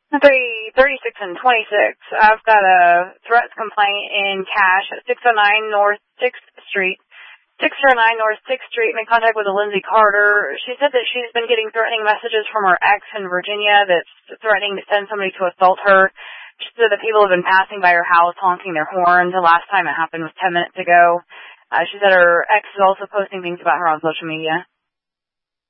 336 and 26. I've got a threats complaint in cash at 609 North 6th Street. 609 North 6th Street, made contact with a Lindsay Carter. She said that she's been getting threatening messages from her ex in Virginia that's threatening to send somebody to assault her. She said that people have been passing by her house honking their horns. The last time it happened was 10 minutes ago. She said her ex is also posting things about her on social media.